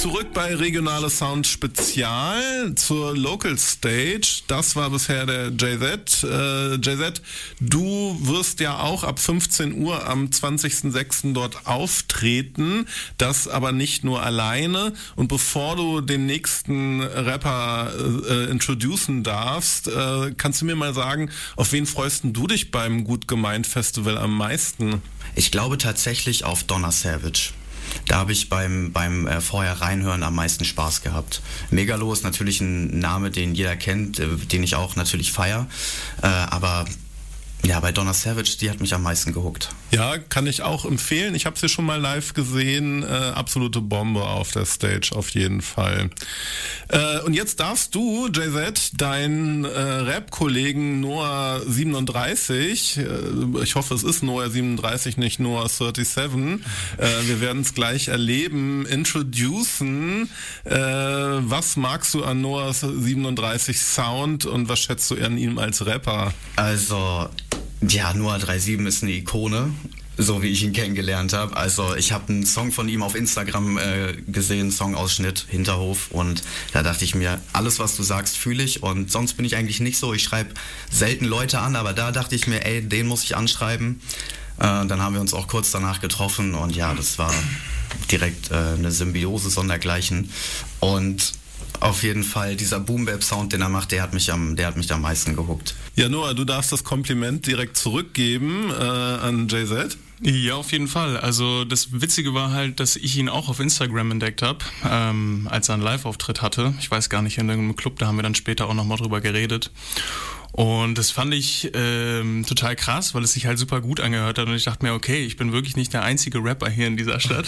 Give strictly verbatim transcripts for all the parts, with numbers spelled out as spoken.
Zurück bei Regionale Sound Spezial zur Local Stage. Das war bisher der Jay Z. Äh, Jay Z, du wirst ja auch ab fünfzehn Uhr am zwanzigsten sechsten dort auftreten. Das aber nicht nur alleine. Und bevor du den nächsten Rapper äh, introducen darfst, äh, kannst du mir mal sagen, auf wen freust du dich beim Gut gemeint Festival am meisten? Ich glaube tatsächlich auf Donna Savage. Da habe ich beim beim äh, vorher reinhören am meisten Spaß gehabt. Megalo ist natürlich ein Name, den jeder kennt, äh, den ich auch natürlich feiere. Äh, aber ja, bei Donna Savage, die hat mich am meisten gehuckt. Ja, kann ich auch empfehlen. Ich habe sie schon mal live gesehen. Äh, absolute Bombe auf der Stage, auf jeden Fall. Äh, und jetzt darfst du, Jay Z, deinen äh, Rap-Kollegen Noah siebenunddreißig, äh, ich hoffe, es ist Noah siebenunddreißig, nicht Noah siebenunddreißig, äh, wir werden es gleich erleben, introducen. Äh, was magst du an Noah siebenunddreißig Sound und was schätzt du an ihm als Rapper? Also... Ja, Noah siebenunddreißig ist eine Ikone, so wie ich ihn kennengelernt habe. Also ich habe einen Song von ihm auf Instagram äh, gesehen, Songausschnitt, Hinterhof, und da dachte ich mir, alles was du sagst, fühle ich, und sonst bin ich eigentlich nicht so. Ich schreibe selten Leute an, aber da dachte ich mir, ey, den muss ich anschreiben. Äh, dann haben wir uns auch kurz danach getroffen und ja, das war direkt äh, eine Symbiose sondergleichen. Und auf jeden Fall, dieser Boom-Bap-Sound, den er macht, der hat mich am, der hat mich am meisten gehuckt. Ja, Noah, du darfst das Kompliment direkt zurückgeben äh, an Jay Z. Ja, auf jeden Fall. Also das Witzige war halt, dass ich ihn auch auf Instagram entdeckt habe, ähm, als er einen Live-Auftritt hatte. Ich weiß gar nicht, in irgendeinem Club, da haben wir dann später auch nochmal drüber geredet. Und das fand ich ähm, total krass, weil es sich halt super gut angehört hat. Und ich dachte mir, okay, ich bin wirklich nicht der einzige Rapper hier in dieser Stadt.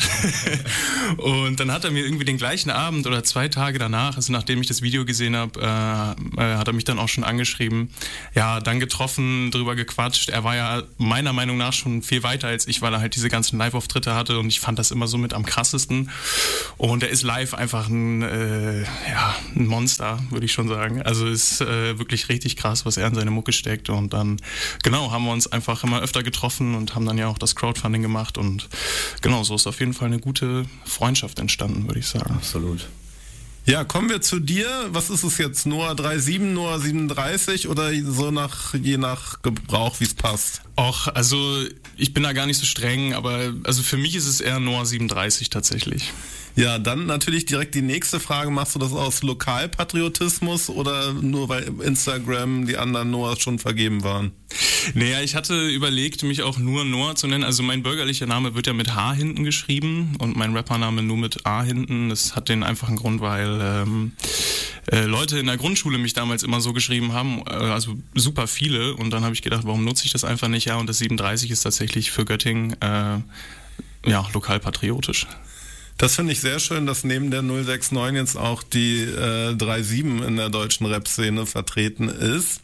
Und dann hat er mir irgendwie den gleichen Abend oder zwei Tage danach, also nachdem ich das Video gesehen habe, äh, äh, hat er mich dann auch schon angeschrieben. Ja, dann getroffen, drüber gequatscht. Er war ja meiner Meinung nach schon viel weiter als ich, weil er halt diese ganzen Live-Auftritte hatte. Und ich fand das immer so mit am krassesten. Und er ist live einfach ein, äh, ja, ein Monster, würde ich schon sagen. Also ist äh, wirklich richtig krass, was er in seine Mucke steckt, und dann, genau, haben wir uns einfach immer öfter getroffen und haben dann ja auch das Crowdfunding gemacht, und genau, so ist auf jeden Fall eine gute Freundschaft entstanden, würde ich sagen. Absolut. Ja, kommen wir zu dir. Was ist es jetzt? Noah siebenunddreißig, Noah siebenunddreißig oder so nach, je nach Gebrauch, wie es passt? Och, also ich bin da gar nicht so streng, aber also für mich ist es eher Noah siebenunddreißig tatsächlich. Ja, dann natürlich direkt die nächste Frage. Machst du das aus Lokalpatriotismus oder nur weil Instagram die anderen Noahs schon vergeben waren? Naja, ich hatte überlegt, mich auch nur Noah zu nennen. Also mein bürgerlicher Name wird ja mit H hinten geschrieben und mein Rappername nur mit A hinten. Das hat den einfachen Grund, weil ähm, äh, Leute in der Grundschule mich damals immer so geschrieben haben, äh, also super viele. Und dann habe ich gedacht, warum nutze ich das einfach nicht? Ja, und das siebenunddreißig ist tatsächlich für Göttingen äh, ja, lokalpatriotisch. Das finde ich sehr schön, dass neben der null sechs neun jetzt auch die äh, siebenunddreißig in der deutschen Rap-Szene vertreten ist.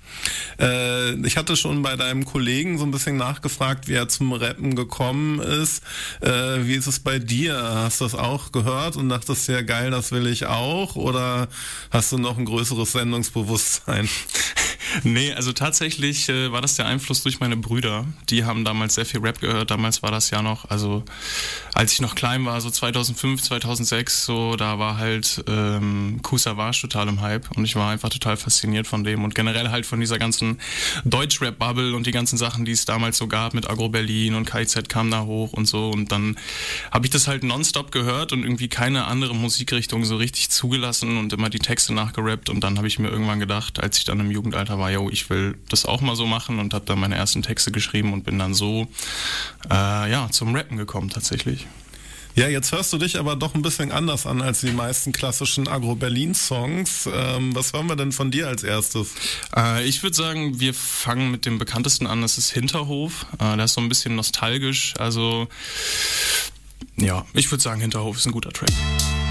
Äh, ich hatte schon bei deinem Kollegen so ein bisschen nachgefragt, wie er zum Rappen gekommen ist. Äh, wie ist es bei dir? Hast du das auch gehört und dachtest, ja geil, das will ich auch? Oder hast du noch ein größeres Sendungsbewusstsein? Nee, also tatsächlich äh, war das der Einfluss durch meine Brüder. Die haben damals sehr viel Rap gehört. Damals war das ja noch, also als ich noch klein war, so zweitausendfünf, zweitausendsechs, so, da war halt ähm, Kool Savas total im Hype, und ich war einfach total fasziniert von dem und generell halt von dieser ganzen Deutschrap-Bubble und die ganzen Sachen, die es damals so gab mit Agro Berlin und K Z kam da hoch und so, und dann habe ich das halt nonstop gehört und irgendwie keine andere Musikrichtung so richtig zugelassen und immer die Texte nachgerappt, und dann habe ich mir irgendwann gedacht, als ich dann im Jugendalter war, yo, ich will das auch mal so machen, und habe dann meine ersten Texte geschrieben und bin dann so äh, ja, zum Rappen gekommen tatsächlich. Ja, jetzt hörst du dich aber doch ein bisschen anders an als die meisten klassischen Agro-Berlin-Songs. Ähm, was hören wir denn von dir als erstes? Äh, ich würde sagen, wir fangen mit dem bekanntesten an, das ist Hinterhof. Äh, der ist so ein bisschen nostalgisch, also ja, ich würde sagen, Hinterhof ist ein guter Track.